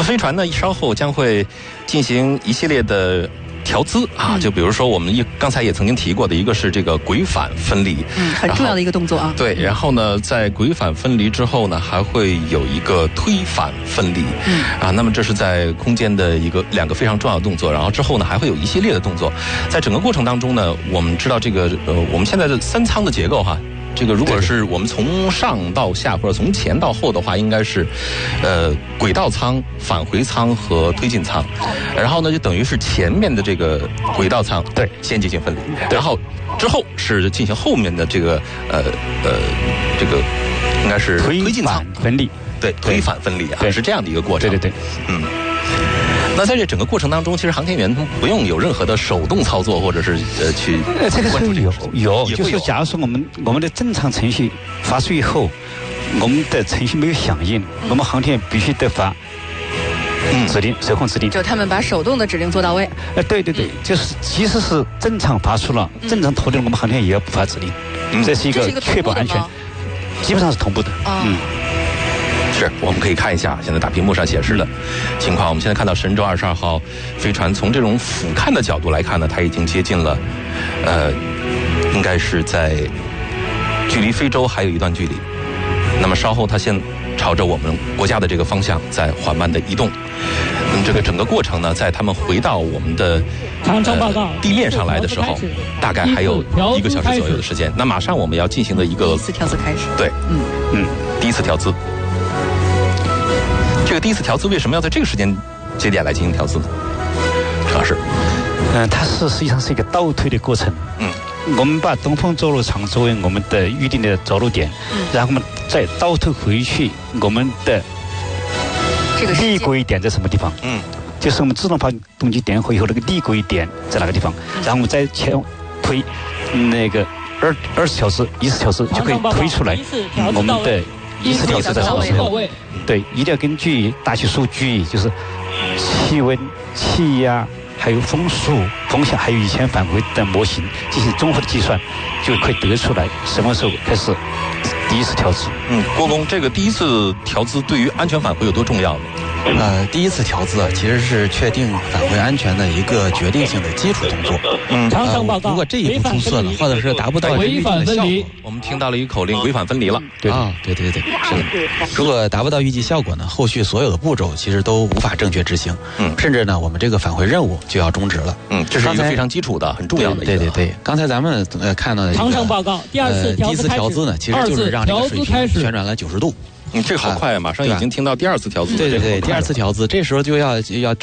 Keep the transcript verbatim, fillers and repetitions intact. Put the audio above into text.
么飞船呢，稍后将会进行一系列的调姿啊，就比如说我们一刚才也曾经提过的，一个是这个轨返分离， 嗯，很重要的一个动作啊。 对，然后呢，在轨返分离之后呢，还会有一个推返分离，嗯啊，那么这是在空间的一个两个非常重要的动作。然后之后呢，还会有一系列的动作，在整个过程当中呢，我们知道这个呃，我们现在的三舱的结构哈。这个如果是我们从上到下或者从前到后的话，应该是，呃，轨道舱、返回舱和推进舱，然后呢，就等于是前面的这个轨道舱对先进行分离，然后之后是进行后面的这个呃呃这个应该是推进舱分离， 对，推返分离啊，是这样的一个过程。 对对对， 嗯。那在这整个过程当中，其实航天员不用有任何的手动操作，或者是呃去呃这个是有有， 有就是假如说我们我们的正常程序发出以后，我们的程序没有响应，嗯、我们航天员必须得发指令，手控指令。 就他们把手动的指令做到位。 呃，对对对，嗯、就是即使是正常发出了，嗯、正常投令，我们航天员也要不发指令，嗯、这是一个确保安全，基本上是同步的。 哦、 嗯。 是，我们可以看一下现在大屏幕上显示的情况。我们现在看到神舟二十二号飞船，从这种俯瞰的角度来看呢，它已经接近了，呃，应该是在距离非洲还有一段距离。那么稍后它先朝着我们国家的这个方向在缓慢的移动。嗯，这个整个过程呢，在他们回到我们的长征报告、 呃、地面上来的时候，大概还有一个小时左右的时间。那马上我们要进行的一个第一次调姿开始。 对， 嗯嗯，第一次调姿。这个第一次调姿为什么要在这个时间节点来进行调姿呢？陈老师， 嗯、呃，它是实际上是一个倒退的过程。嗯，我们把东风着陆场作为我们的预定的着陆点，嗯，然后我们再倒退回去我们的这个立轨点在什么地方？嗯，就是我们自动发动机点火以后那个立轨点在哪个地方？然后我们再前推那个二二次调姿、一次调姿就可以推出来我们的一次调姿在什么时候？对，一定要根据大气数据，就是气温、气压，还有风速、风向，还有以前返回的模型进行综合的计算，就可以得出来什么时候开始第一次调姿。 嗯，郭工，这个第一次调姿对于安全返回有多重要呢？ 呃，第一次调姿其实是确定返回安全的一个决定性的基础动作。 嗯， 呃，如果这一步出错了，或者是达不到预定的效果， 我们听到了一个口令，轨返分离了。 对啊，对对对，是的。如果达不到预计效果呢，后续所有的步骤其实都无法正确执行。嗯，甚至呢，我们这个返回任务就要终止了。 嗯，这是一个非常基础的、很重要的一个。 对对对，刚才咱们呃看到的长程报告第二次第一次调姿呢，其实就是让这个水平旋转了九十度。 嗯，这个好快啊！马上已经听到第二次调姿。 对对对，第二次调姿，这时候就要要。